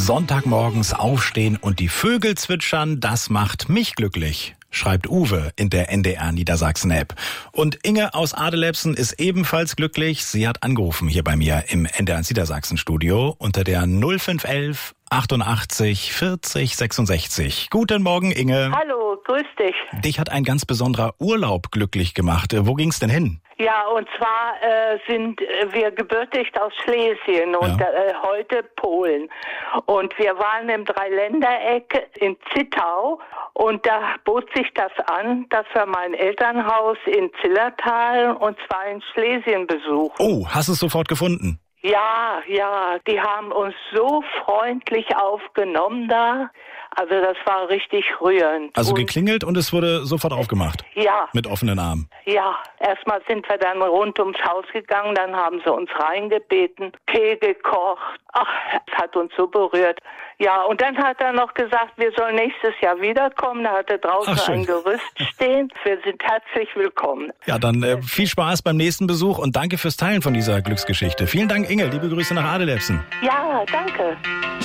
Sonntagmorgens aufstehen und die Vögel zwitschern, das macht mich glücklich, schreibt Uwe in der NDR Niedersachsen-App. Und Inge aus Adelebsen ist ebenfalls glücklich. Sie hat angerufen hier bei mir im NDR Niedersachsen-Studio unter der 0511 88 40 66. Guten Morgen, Inge. Hallo, grüß dich. Dich hat ein ganz besonderer Urlaub glücklich gemacht. Wo ging's denn hin? Ja, und zwar sind wir gebürtig aus Schlesien und heute Polen. Und wir waren im Dreiländereck in Zittau und da bot sich das an, dass wir mein Elternhaus in Zillertal und zwar in Schlesien besuchen. Oh, hast du es sofort gefunden? Ja, die haben uns so freundlich aufgenommen da. Also das war richtig rührend. Also geklingelt und es wurde sofort aufgemacht? Ja. Mit offenen Armen? Ja, erstmal sind wir dann rund ums Haus gegangen, dann haben sie uns reingebeten, Tee gekocht. Ach, es hat uns so berührt. Ja, und dann hat er noch gesagt, wir sollen nächstes Jahr wiederkommen. Da hatte draußen ein Gerüst stehen. Wir sind herzlich willkommen. Ja, dann viel Spaß beim nächsten Besuch und danke fürs Teilen von dieser Glücksgeschichte. Vielen Dank, Inge. Liebe Grüße nach Adelebsen. Ja, danke.